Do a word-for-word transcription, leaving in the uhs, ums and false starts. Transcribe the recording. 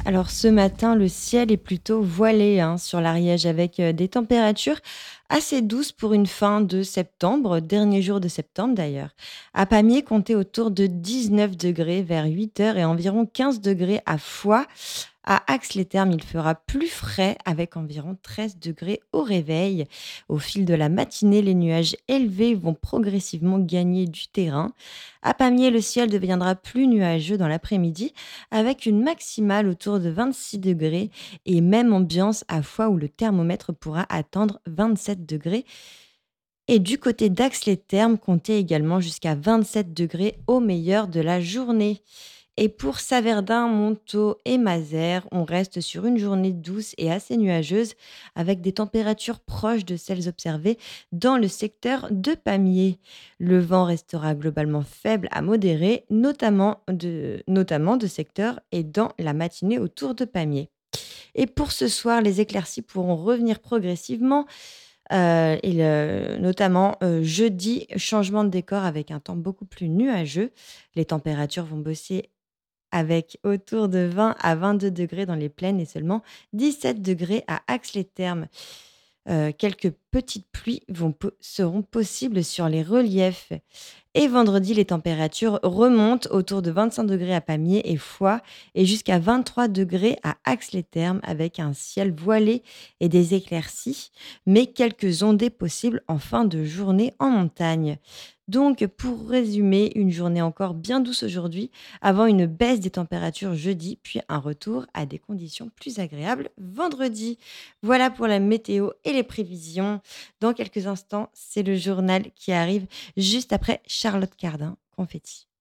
Alors ce matin, le ciel est plutôt voilé hein, sur l'Ariège avec euh, des températures assez douces pour une fin de septembre, dernier jour de septembre d'ailleurs. À Pamiers, comptez autour de dix-neuf degrés vers huit heures et environ quinze degrés à Foix. À Axe-les-Thermes, il fera plus frais avec environ treize degrés au réveil. Au fil de la matinée, les nuages élevés vont progressivement gagner du terrain. À Pamiers, le ciel deviendra plus nuageux dans l'après-midi avec une maximale autour de vingt-six degrés et même ambiance à Foix où le thermomètre pourra atteindre vingt-sept degrés. Et du côté d'Axe-les-Thermes, comptez également jusqu'à vingt-sept degrés au meilleur de la journée. Et pour Saverdin, Montaut et Mazères, on reste sur une journée douce et assez nuageuse avec des températures proches de celles observées dans le secteur de Pamiers. Le vent restera globalement faible à modéré, notamment de, notamment de secteur et dans la matinée autour de Pamiers. Et pour ce soir, les éclaircies pourront revenir progressivement, euh, et le- notamment euh, jeudi, changement de décor avec un temps beaucoup plus nuageux. Les températures vont bosser avec autour de vingt à vingt-deux degrés dans les plaines et seulement dix-sept degrés à Axe-les-Thermes. Heu, quelques petites pluies vont po seront possibles sur les reliefs et vendredi, les températures remontent autour de vingt-cinq degrés à Pamiers et Foix et jusqu'à vingt-trois degrés à Axe-les-Thermes avec un ciel voilé et des éclaircies, mais quelques ondées possibles en fin de journée en montagne. Donc pour résumer, une journée encore bien douce aujourd'hui avant une baisse des températures jeudi, puis un retour à des conditions plus agréables vendredi. Voilà pour la météo et les prévisions. Dans quelques instants, c'est le journal qui arrive juste après Charlotte Cardin, Confetti.